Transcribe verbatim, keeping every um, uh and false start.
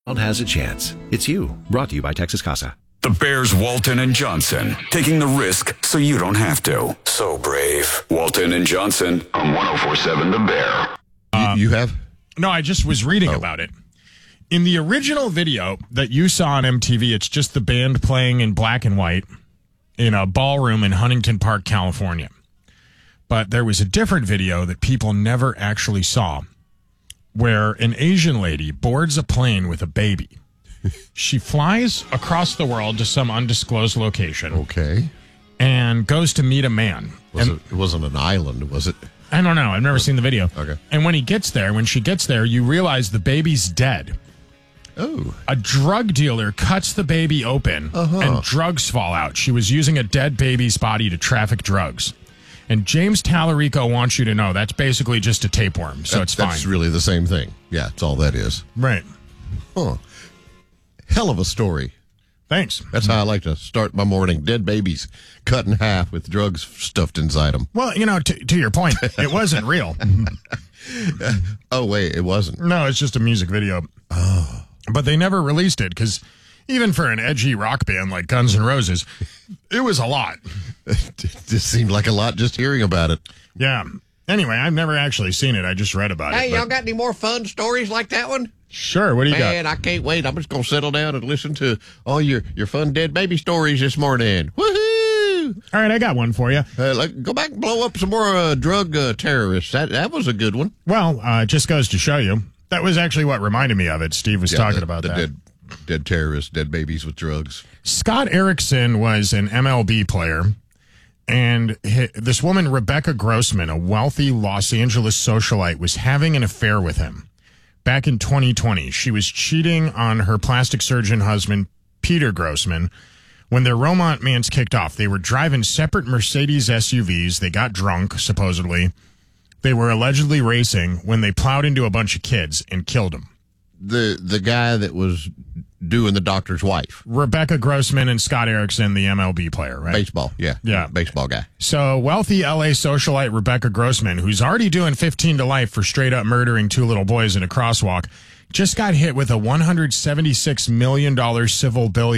has a chance. It's you. Brought to you by Texas Casa. The Bears, Walton and Johnson, taking the risk so you don't have to. So brave. Walton and Johnson on one oh four point seven The Bear. Uh, you, you have? No, I just was reading Oh. about it. In the original video that you saw on M T V, it's just the band playing in black and white in a ballroom in Huntington Park, California. But there was a different video that people never actually saw where an Asian lady boards a plane with a baby. She flies across the world to some undisclosed location Okay. and goes to meet a man. Was And it, it wasn't an island, was it? I don't know. I've never seen the video. Okay. And when he gets there, when she gets there, you realize the baby's dead. Oh. A drug dealer cuts the baby open Uh-huh. and drugs fall out. She was using a dead baby's body to traffic drugs. And James Tallarico wants you to know that's basically just a tapeworm, so That- it's fine. That's really the same thing. Yeah, it's all that is. Right. Huh. Hell of a story. Thanks. That's how I like to start my morning. Dead babies cut in half with drugs stuffed inside them. Well, you know, to, to your point, it wasn't real. Oh, wait, it wasn't. No, it's just a music video. Oh. But they never released it because even for an edgy rock band like Guns N' Roses, it was a lot. This seemed like a lot just hearing about it. Yeah. Anyway, I've never actually seen it. I just read about Hey, it. y'all but- got any more fun stories like that one? Sure. What do you Man, got? I can't wait. I'm just going to settle down and listen to all your, your fun dead baby stories this morning. Woohoo! All right, I got one for you. Uh, like, go back and blow up some more uh, drug uh, terrorists. That that was a good one. Well, uh, it just goes to show you. That was actually what reminded me of it. Steve was Yeah, talking the, about the that. dead, dead terrorists, dead babies with drugs. Scott Erickson was an M L B player, and hi this woman, Rebecca Grossman, a wealthy Los Angeles socialite, was having an affair with him. Back in twenty twenty, she was cheating on her plastic surgeon husband, Peter Grossman. When their romance kicked off, they were driving separate Mercedes S U Vs. They got drunk, supposedly. They were allegedly racing when they plowed into a bunch of kids and killed them. The the guy that was doing the doctor's wife. Rebecca Grossman and Scott Erickson, the M L B player, right? Baseball, yeah. Yeah. Baseball guy. So wealthy L A socialite Rebecca Grossman, who's already doing fifteen to life for straight up murdering two little boys in a crosswalk, just got hit with a one hundred seventy-six million dollars civil bill